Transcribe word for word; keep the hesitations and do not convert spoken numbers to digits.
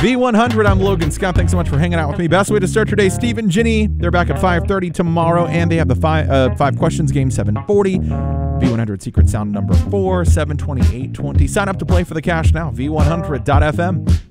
V one hundred, I'm Logan Scott. Thanks so much for hanging out with me. Best way to start your day, Steve and Ginny. They're back at five thirty tomorrow, and they have the five, uh, five questions game, seven forty. V one hundred Secret Sound number four, seven twenty, eight twenty. Sign up to play for the cash now, V one hundred dot F M.